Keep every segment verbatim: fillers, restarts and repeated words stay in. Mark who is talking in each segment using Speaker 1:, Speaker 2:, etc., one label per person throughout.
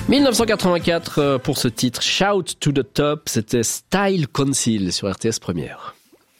Speaker 1: dix-neuf cent quatre-vingt-quatre pour ce titre Shout to the Top, c'était Style Council sur R T S Première.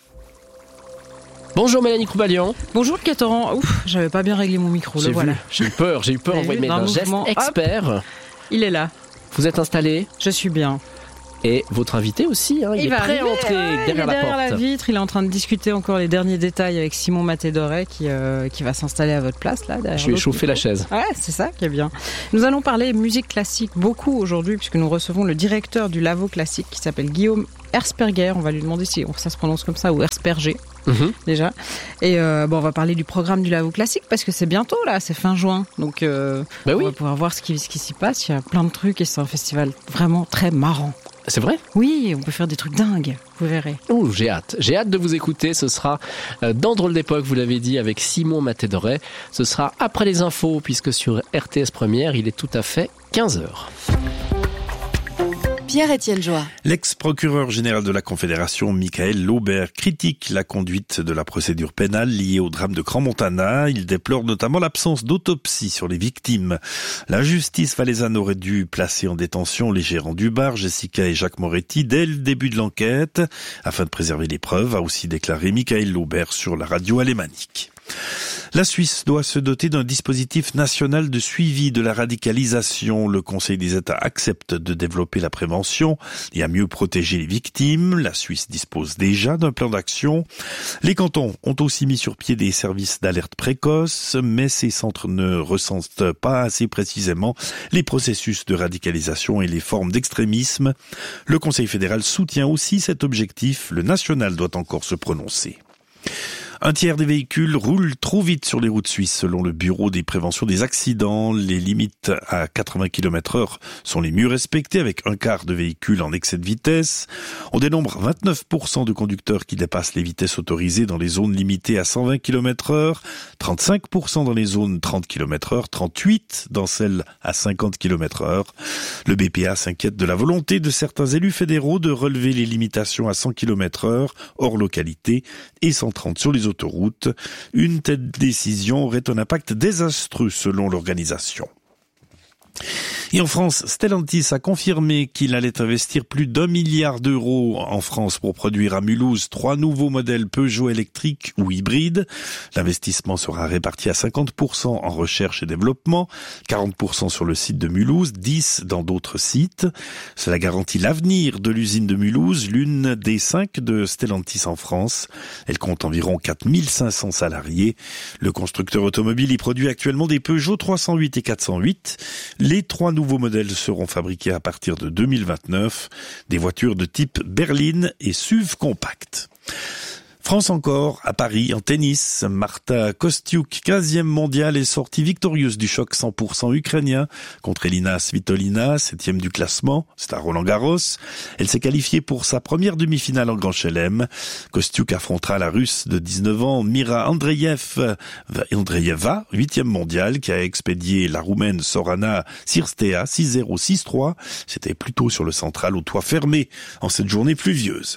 Speaker 1: Bonjour Mélanie Croubalian.
Speaker 2: Bonjour Catoran. Ouf, j'avais pas bien réglé mon micro.
Speaker 1: J'ai
Speaker 2: Le voilà.
Speaker 1: vu, j'ai eu peur, j'ai eu peur en voyant un geste
Speaker 2: mouvement,
Speaker 1: expert.
Speaker 2: Hop, il est là.
Speaker 1: Vous êtes installé ?
Speaker 2: Je suis bien.
Speaker 1: Et votre invité aussi, hein, il, il est prêt
Speaker 2: arriver,
Speaker 1: à entrer
Speaker 2: ouais,
Speaker 1: derrière
Speaker 2: il est
Speaker 1: la
Speaker 2: derrière
Speaker 1: porte.
Speaker 2: la vitre, il est en train de discuter encore les derniers détails avec Simon Maté-Doré qui, euh, qui va s'installer à votre place là.
Speaker 1: Je vais chauffer la chaise.
Speaker 2: Ouais, c'est ça qui est bien. Nous allons parler musique classique beaucoup aujourd'hui puisque nous recevons le directeur du Lavo Classique qui s'appelle Guillaume Hersperger. On va lui demander si ça se prononce comme ça ou Hersperger. Mmh. Déjà. Et euh, bon, on va parler du programme du Lavo Classique parce que c'est bientôt là, c'est fin juin. Donc euh,
Speaker 1: bah oui.
Speaker 2: on va pouvoir voir ce qui, ce qui s'y passe. Il y a plein de trucs et c'est un festival vraiment très marrant.
Speaker 1: C'est vrai ?
Speaker 2: Oui, on peut faire des trucs dingues, vous verrez.
Speaker 1: Oh, j'ai hâte. J'ai hâte de vous écouter. Ce sera dans Drôle d'époque, vous l'avez dit, avec Simon Maté-Doré. Ce sera après les infos, puisque sur R T S Première, il est tout à fait quinze heures.
Speaker 3: Pierre-Étienne Joie.
Speaker 4: L'ex-procureur général de la Confédération, Michael Laubert, critique la conduite de la procédure pénale liée au drame de Crans-Montana. Il déplore notamment l'absence d'autopsie sur les victimes. La justice valaisanne aurait dû placer en détention les gérants du bar, Jessica et Jacques Moretti, dès le début de l'enquête, afin de préserver les preuves, a aussi déclaré Michael Laubert sur la radio alémanique. La Suisse doit se doter d'un dispositif national de suivi de la radicalisation. Le Conseil des États accepte de développer la prévention et à mieux protéger les victimes. La Suisse dispose déjà d'un plan d'action. Les cantons ont aussi mis sur pied des services d'alerte précoce, mais ces centres ne recensent pas assez précisément les processus de radicalisation et les formes d'extrémisme. Le Conseil fédéral soutient aussi cet objectif. Le national doit encore se prononcer. Un tiers des véhicules roulent trop vite sur les routes suisses, selon le Bureau des préventions des accidents. Les limites à quatre-vingts kilomètres heure sont les mieux respectées, avec un quart de véhicules en excès de vitesse. On dénombre vingt-neuf pour cent de conducteurs qui dépassent les vitesses autorisées dans les zones limitées à cent vingt kilomètres heure, trente-cinq pour cent dans les zones trente kilomètres heure, trente-huit pour cent dans celles à cinquante kilomètres heure. Le B P A s'inquiète de la volonté de certains élus fédéraux de relever les limitations à cent kilomètres heure hors localité et cent trente sur les autoroutes. Une telle décision aurait un impact désastreux selon l'organisation. Et en France, Stellantis a confirmé qu'il allait investir plus d'un milliard d'euros en France pour produire à Mulhouse trois nouveaux modèles Peugeot électriques ou hybrides. L'investissement sera réparti à cinquante pour cent en recherche et développement, quarante pour cent sur le site de Mulhouse, dix pour cent dans d'autres sites. Cela garantit l'avenir de l'usine de Mulhouse, l'une des cinq de Stellantis en France. Elle compte environ quatre mille cinq cents salariés. Le constructeur automobile y produit actuellement des Peugeot trois cent huit et quatre cent huit. Les trois nouveaux modèles seront fabriqués à partir de deux mille vingt-neuf, des voitures de type berline et S U V compact. France encore, à Paris, en tennis, Marta Kostyuk, quinzième mondiale, est sortie victorieuse du choc cent pour cent ukrainien contre Elina Svitolina, septième du classement, c'est à Roland-Garros. Elle s'est qualifiée pour sa première demi-finale en Grand Chelem. Kostyuk affrontera la Russe de dix-neuf ans, Mira Andreev, Andreeva, huitième mondiale, qui a expédié la Roumaine Sorana Cirstea six zéro six trois. C'était plutôt sur le central au toit fermé en cette journée pluvieuse.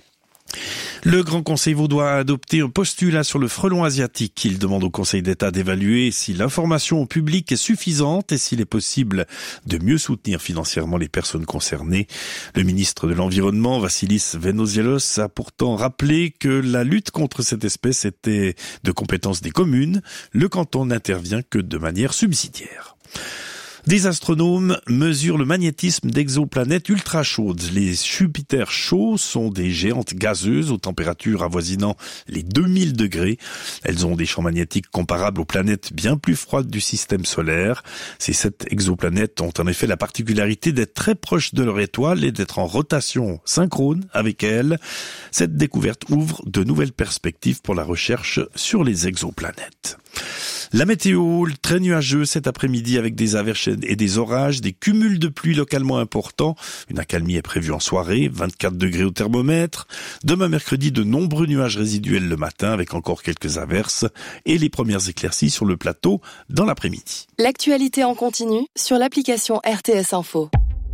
Speaker 4: Le Grand Conseil vaudois a adopté un postulat sur le frelon asiatique. Il demande au Conseil d'État d'évaluer si l'information au public est suffisante et s'il est possible de mieux soutenir financièrement les personnes concernées. Le ministre de l'Environnement, Vassilis Venizelos, a pourtant rappelé que la lutte contre cette espèce était de compétence des communes. Le canton n'intervient que de manière subsidiaire. Des astronomes mesurent le magnétisme d'exoplanètes ultra chaudes. Les Jupiters chauds sont des géantes gazeuses aux températures avoisinant les deux mille degrés. Elles ont des champs magnétiques comparables aux planètes bien plus froides du système solaire. Ces sept exoplanètes ont en effet la particularité d'être très proches de leur étoile et d'être en rotation synchrone avec elle. Cette découverte ouvre de nouvelles perspectives pour la recherche sur les exoplanètes. La météo, très nuageux cet après-midi avec des averses et des orages, des cumuls de pluie localement importants. Une accalmie est prévue en soirée, vingt-quatre degrés au thermomètre. Demain mercredi, de nombreux nuages résiduels le matin avec encore quelques averses et les premières éclaircies sur le plateau dans l'après-midi.
Speaker 3: L'actualité en continu sur l'application R T S Info.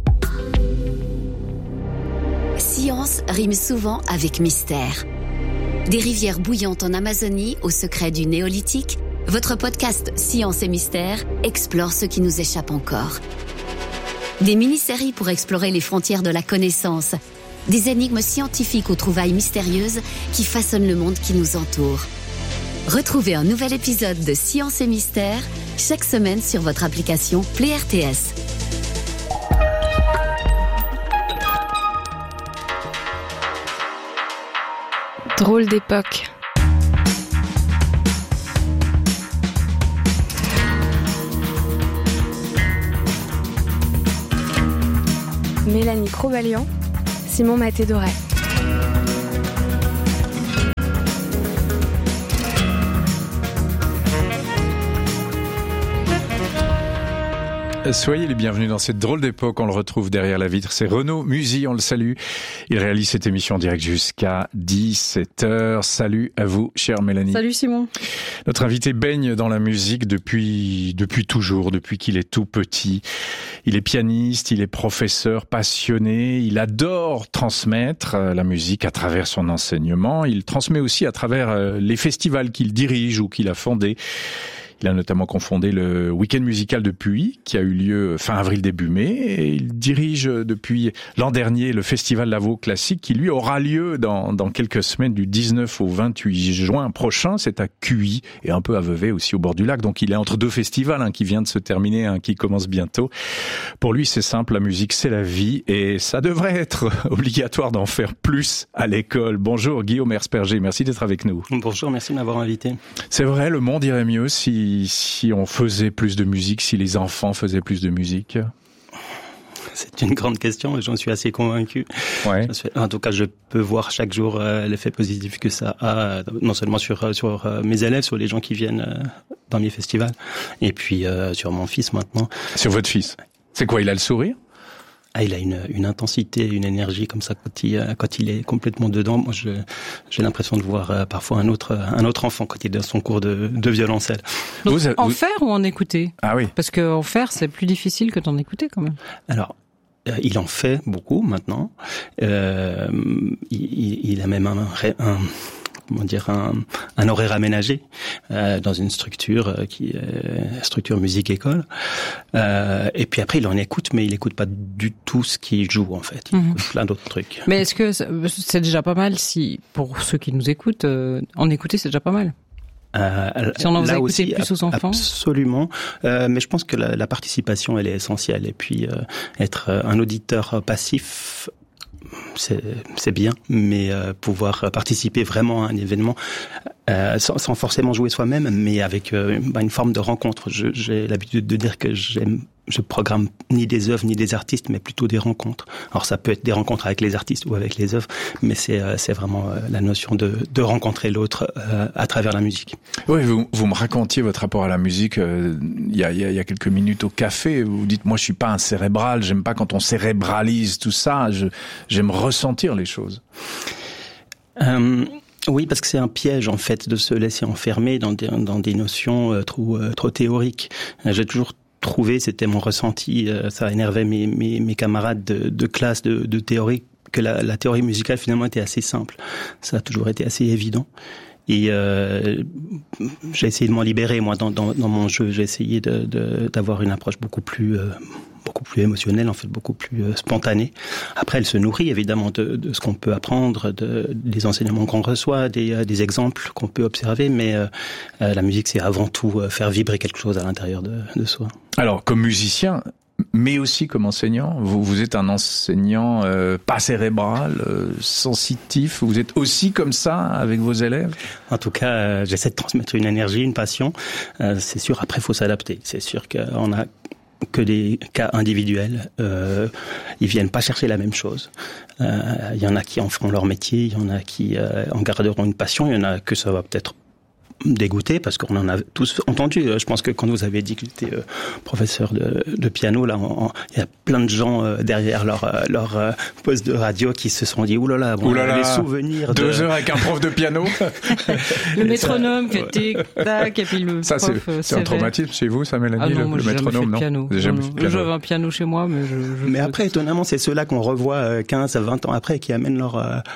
Speaker 5: Science rime souvent avec mystère. Des rivières bouillantes en Amazonie au secret du néolithique, votre podcast Science et Mystère explore ce qui nous échappe encore. Des mini-séries pour explorer les frontières de la connaissance. Des énigmes scientifiques aux trouvailles mystérieuses qui façonnent le monde qui nous entoure. Retrouvez un nouvel épisode de Science et Mystère chaque semaine sur votre application Play R T S.
Speaker 6: Drôle d'époque. Mélanie Crobalian, Simon Maté-Doret.
Speaker 7: Soyez les bienvenus dans cette drôle d'époque. On le retrouve derrière la vitre. C'est Renaud Musy, on le salue. Il réalise cette émission en direct jusqu'à dix-sept heures. Salut à vous, chère Mélanie.
Speaker 2: Salut Simon.
Speaker 7: Notre invité baigne dans la musique depuis, depuis toujours, depuis qu'il est tout petit. Il est pianiste, il est professeur passionné. Il adore transmettre la musique à travers son enseignement. Il transmet aussi à travers les festivals qu'il dirige ou qu'il a fondés. Il a notamment confondé le Week-end musical de Puy, qui a eu lieu fin avril début mai, et il dirige depuis l'an dernier le festival Lavaux Classique, qui lui aura lieu dans, dans quelques semaines du dix-neuf au vingt-huit juin prochain. C'est à Cuy et un peu à Vevey aussi au bord du lac. Donc il est entre deux festivals, un qui vient de se terminer, un qui commence bientôt. Pour lui, c'est simple, la musique c'est la vie et ça devrait être obligatoire d'en faire plus à l'école. Bonjour Guillaume Hersperger, merci d'être avec nous.
Speaker 8: Bonjour, merci de m'avoir invité.
Speaker 7: C'est vrai, le monde irait mieux si si on faisait plus de musique, si les enfants faisaient plus de musique?
Speaker 8: C'est une grande question et j'en suis assez convaincu.
Speaker 7: Ouais.
Speaker 8: En tout cas, je peux voir chaque jour euh, l'effet positif que ça a, non seulement sur sur euh, mes élèves, sur les gens qui viennent euh, dans mes festivals, et puis euh, sur mon fils maintenant.
Speaker 7: Sur votre fils? C'est quoi, il a le sourire?
Speaker 8: Ah, il a une, une intensité, une énergie comme ça quand il, quand il est complètement dedans. Moi, je, j'ai l'impression de voir euh, parfois un autre, un autre enfant quand il est dans son cours de, de violoncelle.
Speaker 2: Donc,
Speaker 7: vous,
Speaker 2: en
Speaker 7: vous...
Speaker 2: faire ou en écouter?
Speaker 7: Ah oui.
Speaker 2: Parce que en faire, c'est plus difficile que d'en écouter quand même.
Speaker 8: Alors, euh, il en fait beaucoup maintenant. Euh, il, il a même un, un comment dire un, un horaire aménagé euh, dans une structure euh, qui est structure musique école. Euh, et puis après il en écoute, mais il écoute pas du tout ce qu'il joue en fait. Il mmh. écoute plein d'autres trucs.
Speaker 2: Mais est-ce que c'est déjà pas mal si pour ceux qui nous écoutent, euh, en écouter c'est déjà pas mal.
Speaker 8: Euh,
Speaker 2: si on en faisait
Speaker 8: écouter
Speaker 2: plus aux enfants.
Speaker 8: Absolument. Euh, mais je pense que la, la participation elle est essentielle. Et puis euh, être un auditeur passif. C'est, c'est bien, mais euh, pouvoir participer vraiment à un événement euh, sans, sans forcément jouer soi-même, mais avec euh, bah, une forme de rencontre. Je, j'ai l'habitude de dire que j'aime, je programme ni des œuvres ni des artistes, mais plutôt des rencontres. Alors ça peut être des rencontres avec les artistes ou avec les œuvres, mais c'est, euh, c'est vraiment euh, la notion de, de rencontrer l'autre euh, à travers la musique.
Speaker 7: Oui, vous, vous me racontiez votre rapport à la musique euh, il y a, il y a quelques minutes au café. Vous dites, moi je suis pas un cérébral, j'aime pas quand on cérébralise tout ça, je, j'aime ressentir les choses.
Speaker 8: Euh, oui, parce que c'est un piège en fait de se laisser enfermer dans des, dans des notions euh, trop, euh, trop théoriques. J'ai toujours trouvé, c'était mon ressenti, euh, ça énervait mes, mes, mes camarades de, de classe de, de théorie, que la, la théorie musicale finalement était assez simple. Ça a toujours été assez évident. Et euh, j'ai essayé de m'en libérer moi dans, dans, dans mon jeu. J'ai essayé de, de, d'avoir une approche beaucoup plus euh, beaucoup plus émotionnelle, en fait, beaucoup plus euh, spontanée. Après, elle se nourrit évidemment de, de ce qu'on peut apprendre, de, des enseignements qu'on reçoit, des, des exemples qu'on peut observer. Mais euh, la musique, c'est avant tout euh, faire vibrer quelque chose à l'intérieur de, de soi.
Speaker 7: Alors, comme musicien, mais aussi comme enseignant, vous, vous êtes un enseignant euh, pas cérébral, euh, sensitif. Vous êtes aussi comme ça avec vos élèves?
Speaker 8: En tout cas, euh, j'essaie de transmettre une énergie, une passion. Euh, c'est sûr, après, il faut s'adapter. C'est sûr qu'on a que des cas individuels. Euh, ils viennent pas chercher la même chose. Il euh, y en a qui en feront leur métier, il y en a qui euh, en garderont une passion, il y en a que ça va peut-être dégoûté parce qu'on en a tous entendu. Je pense que quand vous avez dit que j'étais euh, professeur de, de piano, là, il y a plein de gens euh, derrière leur euh, leur euh, poste de radio qui se sont dit oulala, bon,
Speaker 7: oulala,
Speaker 8: les souvenirs.
Speaker 7: Deux
Speaker 8: de...
Speaker 7: heures avec un prof de piano.
Speaker 2: Le métronome qui tic tac et puis le
Speaker 7: ça
Speaker 2: prof.
Speaker 7: C'est, c'est un traumatisme chez vous, ça, Mélanie,
Speaker 2: ah non,
Speaker 7: le,
Speaker 2: moi,
Speaker 7: le
Speaker 2: j'ai
Speaker 7: métronome,
Speaker 2: jamais fait de
Speaker 7: non
Speaker 2: piano.
Speaker 7: J'ai jamais
Speaker 2: non,
Speaker 7: fait de
Speaker 2: non.
Speaker 7: piano.
Speaker 2: J'avais un piano chez moi, mais je. je
Speaker 8: mais après, étonnamment, c'est ceux-là qu'on revoit quinze à vingt ans après qui amènent leur euh,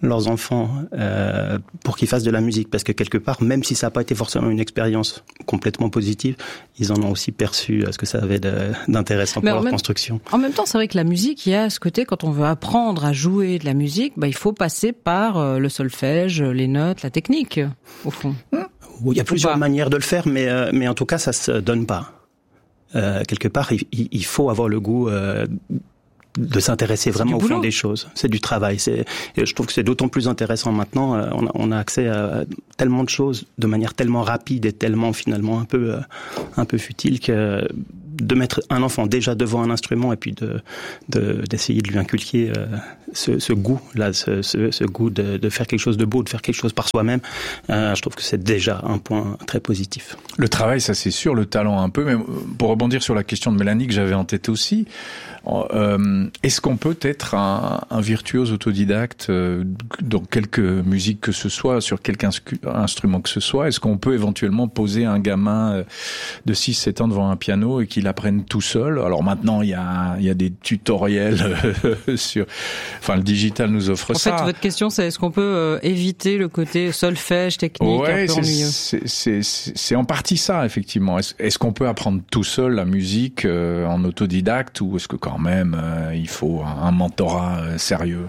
Speaker 8: leurs enfants euh, pour qu'ils fassent de la musique, parce que quelque part, même si ça n'a pas été forcément une expérience complètement positive, ils en ont aussi perçu ce que ça avait de, d'intéressant pour leur
Speaker 2: même,
Speaker 8: construction.
Speaker 2: En même temps, c'est vrai que la musique, il y a ce côté, quand on veut apprendre à jouer de la musique, bah, il faut passer par le solfège, les notes, la technique, au fond.
Speaker 8: Il y a plusieurs manières de le faire, mais, euh, mais en tout cas, ça se donne pas. Euh, quelque part, il, il faut avoir le goût euh, de s'intéresser vraiment au fond des choses. C'est du travail. C'est, et je trouve que c'est d'autant plus intéressant maintenant. Euh, on, a, on a accès à tellement de choses de manière tellement rapide et tellement finalement un peu, euh, un peu futile que de mettre un enfant déjà devant un instrument et puis de, de d'essayer de lui inculquer euh, ce, ce goût là, ce, ce, ce goût de, de faire quelque chose de beau, de faire quelque chose par soi-même. Euh, je trouve que c'est déjà un point très positif.
Speaker 7: Le travail, ça c'est sûr, le talent un peu. Mais pour rebondir sur la question de Mélanie que j'avais en tête aussi, euh, est-ce qu'on peut être un, un virtuose autodidacte euh, dans quelque musique que ce soit, sur quelque instrument que ce soit? Est-ce qu'on peut éventuellement poser un gamin de six sept ans devant un piano et qu'il apprenne tout seul? Alors maintenant, il y a, il y a des tutoriels sur, enfin le digital nous offre
Speaker 2: en
Speaker 7: ça.
Speaker 2: En fait, votre question, c'est est-ce qu'on peut euh, éviter le côté solfège technique
Speaker 7: ouais,
Speaker 2: un peu
Speaker 7: c'est,
Speaker 2: ennuyeux?
Speaker 7: C'est, c'est, c'est, c'est en partie ça, effectivement. Est-ce, est-ce qu'on peut apprendre tout seul la musique euh, en autodidacte, ou est-ce que quand même euh, il faut un, un mentorat euh, sérieux?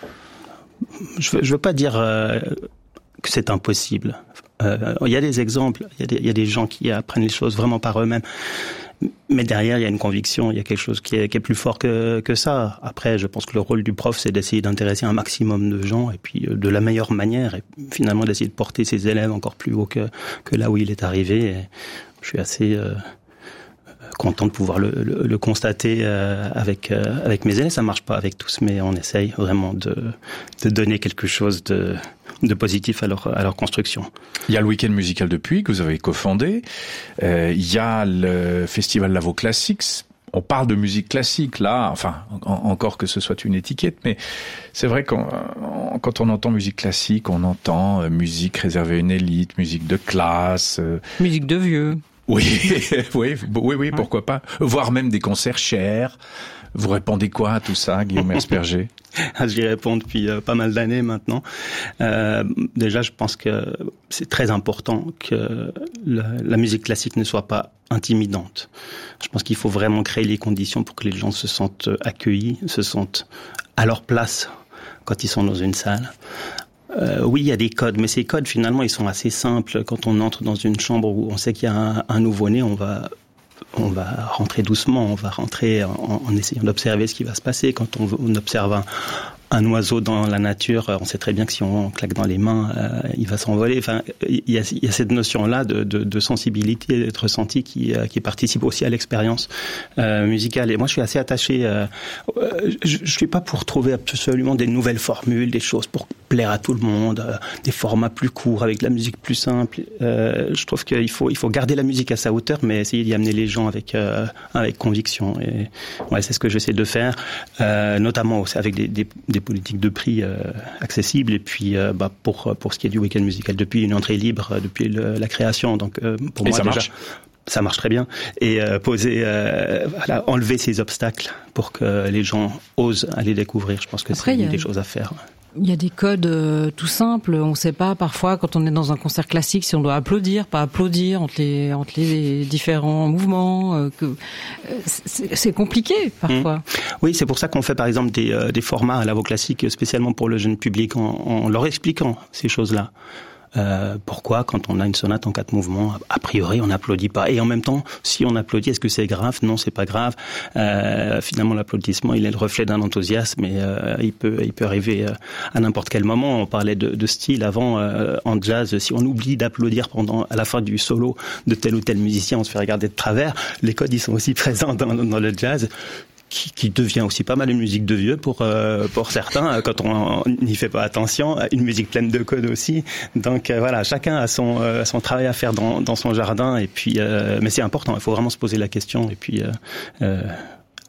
Speaker 8: Je veux, je veux pas dire euh, que c'est impossible. Euh, il y a des exemples, il y a des, il y a des gens qui apprennent les choses vraiment par eux-mêmes. Mais derrière, il y a une conviction, il y a quelque chose qui est, qui est plus fort que, que ça. Après, je pense que le rôle du prof, c'est d'essayer d'intéresser un maximum de gens, et puis de la meilleure manière, et finalement d'essayer de porter ses élèves encore plus haut que, que là où il est arrivé. Et je suis assez euh, content de pouvoir le, le, le constater euh, avec, euh, avec mes élèves. Ça marche pas avec tous, mais on essaye vraiment de, de donner quelque chose de... de positif à leur, à leur construction.
Speaker 7: Il y a le week-end musical de Puy que vous avez cofondé. Euh, il y a le festival Lavaux Classics. On parle de musique classique là, enfin en, encore que ce soit une étiquette, mais c'est vrai que quand on entend musique classique, on entend euh, musique réservée à une élite, musique de classe, euh...
Speaker 2: musique de vieux.
Speaker 7: Oui, oui, oui, oui, pourquoi pas. Voire même des concerts chers. Vous répondez quoi à tout ça, Guillaume Hersperger?
Speaker 8: J'y réponds depuis euh, pas mal d'années maintenant. Euh, déjà, je pense que c'est très important que la, la musique classique ne soit pas intimidante. Je pense qu'il faut vraiment créer les conditions pour que les gens se sentent accueillis, se sentent à leur place quand ils sont dans une salle. Euh, oui, il y a des codes, mais ces codes, finalement, ils sont assez simples. Quand on entre dans une chambre où on sait qu'il y a un, un nouveau-né, on va... on va rentrer doucement, on va rentrer en, en essayant d'observer ce qui va se passer. Quand on, on observe un, un oiseau dans la nature, on sait très bien que si on claque dans les mains, euh, il va s'envoler. Enfin, il y a, il y a cette notion-là de, de, de sensibilité, d'être ressenti qui, euh, qui participe aussi à l'expérience euh, musicale. Et moi, je suis assez attaché. Euh, je, je suis pas pour trouver absolument des nouvelles formules, des choses pour plaire à tout le monde, euh, des formats plus courts avec de la musique plus simple. Euh, je trouve qu'il faut, il faut garder la musique à sa hauteur, mais essayer d'y amener les gens avec, euh, avec conviction. Et ouais, c'est ce que j'essaie de faire, euh, notamment aussi avec des, des, des politiques de prix euh, accessibles. Et puis, euh, bah, pour pour ce qui est du week-end musical, depuis une entrée libre, euh, depuis le, la création. Donc, euh, pour
Speaker 7: et
Speaker 8: moi
Speaker 7: ça
Speaker 8: déjà.
Speaker 7: Marche.
Speaker 8: Ça marche très bien. Et euh, poser, euh, voilà, enlever ces obstacles pour que les gens osent aller découvrir. Je pense que Après, c'est a... des choses à faire.
Speaker 2: Il y a des codes euh, tout simples. On ne sait pas parfois quand on est dans un concert classique si on doit applaudir, pas applaudir entre les entre les différents mouvements. Euh, que euh, c'est, c'est compliqué parfois.
Speaker 8: Mmh. Oui, c'est pour ça qu'on fait par exemple des euh, des formats à Lavaux Classique spécialement pour le jeune public en, en leur expliquant ces choses-là. Euh, pourquoi, quand on a une sonate en quatre mouvements, a priori on n'applaudit pas, et en même temps, si on applaudit, est-ce que c'est grave? Non, c'est pas grave. Euh, finalement, l'applaudissement, il est le reflet d'un enthousiasme, et euh, il peut, il peut arriver à n'importe quel moment. On parlait de, de style avant euh, en jazz. Si on oublie d'applaudir pendant à la fin du solo de tel ou tel musicien, on se fait regarder de travers. Les codes, ils sont aussi présents dans, dans le jazz. Qui, qui devient aussi pas mal une musique de vieux pour euh, pour certains quand on n'y fait pas attention, une musique pleine de codes aussi. Donc euh, voilà, chacun a son euh, son travail à faire dans dans son jardin, et puis euh, mais c'est important, il faut vraiment se poser la question et puis euh, euh,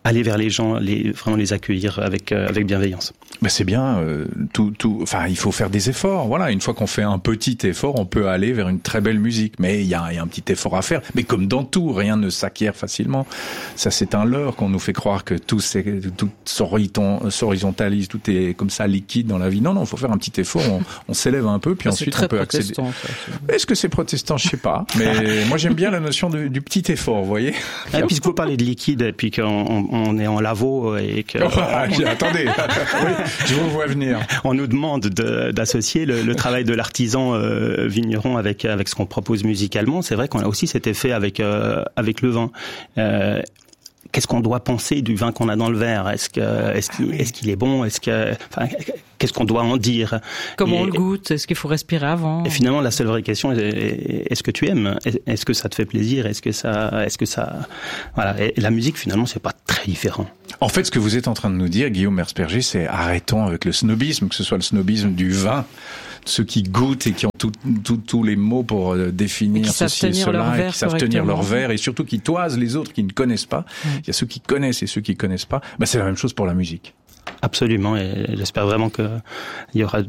Speaker 8: aller vers les gens, les, vraiment les accueillir avec, euh, avec bienveillance.
Speaker 7: Ben c'est bien, euh, tout, tout, enfin, il faut faire des efforts. Voilà, une fois qu'on fait un petit effort, on peut aller vers une très belle musique. Mais il y a, y a un petit effort à faire. Mais comme dans tout, rien ne s'acquiert facilement. Ça, c'est un leurre qu'on nous fait croire que tout, c'est, tout s'horizontalise, tout est comme ça liquide dans la vie. Non, non, il faut faire un petit effort. On, on s'élève un peu, puis
Speaker 2: ça,
Speaker 7: ensuite on peut accéder. Ça, Est-ce que c'est protestant? Je sais pas. Mais moi, j'aime bien la notion de, du petit effort, vous voyez.
Speaker 8: Ah, puisque vous parlez de liquide, et puis qu'on on, on est en lavo et que.
Speaker 7: Oh, on... Attendez. Oui, je vous vois venir.
Speaker 8: On nous demande de, d'associer le, le travail de l'artisan euh, vigneron avec avec ce qu'on propose musicalement. C'est vrai qu'on a aussi cet effet avec euh, avec le vin. Euh, Qu'est-ce qu'on doit penser du vin qu'on a dans le verre? Est-ce que est-ce qu'il, est-ce qu'il est bon? Est-ce que enfin, qu'est-ce qu'on doit en dire?
Speaker 2: Comment
Speaker 8: et,
Speaker 2: on le goûte? Est-ce qu'il faut respirer avant?
Speaker 8: Et finalement, la seule vraie question est, est-ce que tu aimes? Est-ce que ça te fait plaisir? Est-ce que ça est-ce que ça voilà. Et la musique, finalement, c'est pas très différent.
Speaker 7: En fait, ce que vous êtes en train de nous dire, Guillaume Mersperger, c'est arrêtons avec le snobisme, que ce soit le snobisme du vin, ceux qui goûtent et qui ont tous tout, tout les mots pour définir ceci et cela, et qui savent tenir leur verre, et surtout qui toisent les autres qui ne connaissent pas. Mmh. Il y a ceux qui connaissent et ceux qui connaissent pas. Ben, c'est la même chose pour la musique.
Speaker 8: Absolument, et j'espère vraiment qu'il y aura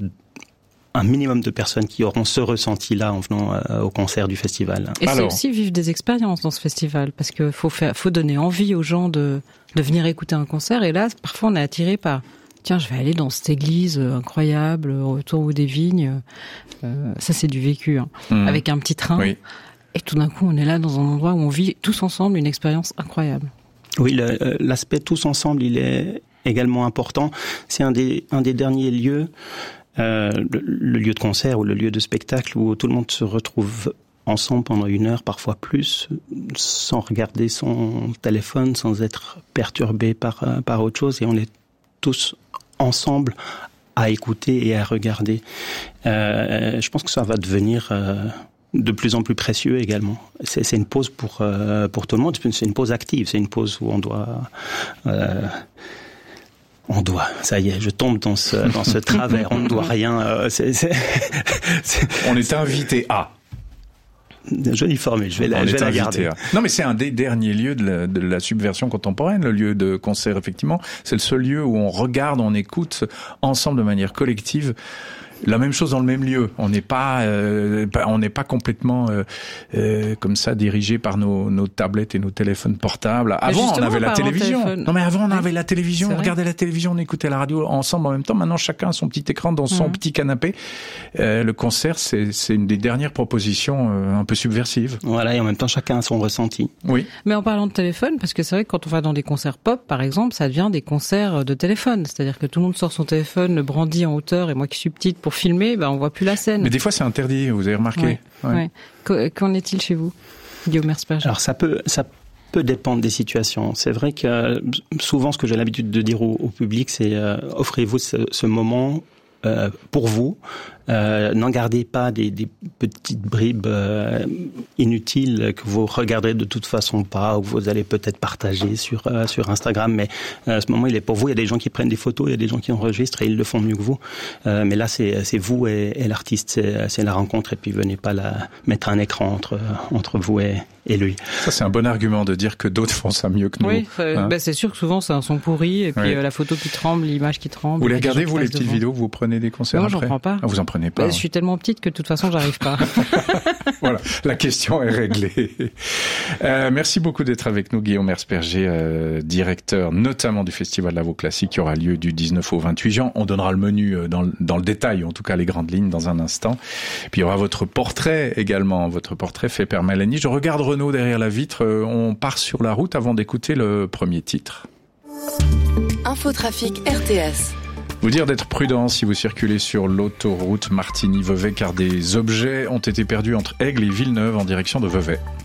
Speaker 8: un minimum de personnes qui auront ce ressenti-là en venant euh, au concert du festival.
Speaker 2: Et Alors, c'est aussi vivre des expériences dans ce festival, parce qu'il faut faire, faut donner envie aux gens de, de venir écouter un concert, et là, parfois, on est attiré par tiens, je vais aller dans cette église incroyable, autour des vignes. Euh, ça, c'est du vécu, hein. Mmh. Avec un petit train. Oui. Et tout d'un coup, on est là dans un endroit où on vit tous ensemble une expérience incroyable.
Speaker 8: Oui, le, l'aspect tous ensemble, il est également important. C'est un des, un des derniers lieux, euh, le, le lieu de concert ou le lieu de spectacle où tout le monde se retrouve ensemble pendant une heure, parfois plus, sans regarder son téléphone, sans être perturbé par, par autre chose. Et on est tous ensemble à écouter et à regarder. Euh, je pense que ça va devenir euh, de plus en plus précieux également. C'est, c'est une pause pour euh, pour tout le monde. C'est une pause active. C'est une pause où on doit euh, on doit. Ça y est, je tombe dans ce dans ce travers. On ne doit rien. Euh, c'est, c'est,
Speaker 7: c'est, on est invité à.
Speaker 8: Jolie formule, je vais la, je vais la garder.
Speaker 7: À... Non, mais c'est un des derniers lieux de la, de la subversion contemporaine, le lieu de concert, effectivement. C'est le seul lieu où on regarde, on écoute ensemble de manière collective. La même chose dans le même lieu. On n'est pas, euh, on n'est pas complètement euh, euh, comme ça dirigé par nos, nos tablettes et nos téléphones portables. Avant, on avait la télévision. Non, mais avant, on avait la télévision. On regardait la télévision, on écoutait la radio ensemble en même temps. Maintenant, chacun a son petit écran dans son mmh. petit canapé. Euh, le concert, c'est, c'est une des dernières propositions euh, un peu subversives.
Speaker 8: Voilà, et en même temps, chacun a son ressenti.
Speaker 7: Oui.
Speaker 2: Mais en parlant de téléphone, parce que c'est vrai que quand on va dans des concerts pop, par exemple, ça devient des concerts de téléphone. C'est-à-dire que tout le monde sort son téléphone, le brandit en hauteur, et moi qui suis petite pour filmer, ben on voit plus la scène.
Speaker 7: Mais des fois c'est interdit, vous avez remarqué.
Speaker 2: Ouais, ouais. Ouais. Qu'en est-il chez vous, Guillaume Mersperger?
Speaker 8: Alors ça peut, ça peut dépendre des situations. C'est vrai que souvent ce que j'ai l'habitude de dire au, au public, c'est euh, offrez-vous ce, ce moment euh, pour vous. Euh, n'en gardez pas des, des petites bribes euh, inutiles que vous regarderez de toute façon pas, ou que vous allez peut-être partager sur euh, sur Instagram. Mais euh, ce moment, il est pour vous. Il y a des gens qui prennent des photos, il y a des gens qui enregistrent et ils le font mieux que vous. Euh, mais là, c'est c'est vous et, et l'artiste, c'est, c'est la rencontre. Et puis venez pas la mettre un écran entre entre vous et, et lui.
Speaker 7: Ça, c'est un bon argument de dire que d'autres font ça mieux que nous.
Speaker 2: Oui, euh, hein. Bah, c'est sûr que souvent c'est un son pourri et puis oui. euh, la photo qui tremble, l'image qui tremble.
Speaker 7: Vous les regardez vous les petites devant. Vidéos que vous prenez des concerts
Speaker 2: non,
Speaker 7: après?
Speaker 2: J'en prends pas.
Speaker 7: Ah, vous en prenez pas.
Speaker 2: Bah,
Speaker 7: ouais.
Speaker 2: Je suis tellement petite que de toute façon j'arrive pas.
Speaker 7: Voilà, la question est réglée. Euh, merci beaucoup d'être avec nous, Guillaume Mersperger, euh, directeur notamment du Festival Lavaux Classique qui aura lieu du dix-neuf au vingt-huit juin. On donnera le menu dans, dans le détail, en tout cas les grandes lignes dans un instant. Puis il y aura votre portrait également, votre portrait fait par Mélanie. Je regarde Renaud derrière la vitre. On part sur la route avant d'écouter le premier titre.
Speaker 3: Infotrafic R T S.
Speaker 7: Vous dire d'être prudent si vous circulez sur l'autoroute Martigny-Vevey car des objets ont été perdus entre Aigle et Villeneuve en direction de Vevey.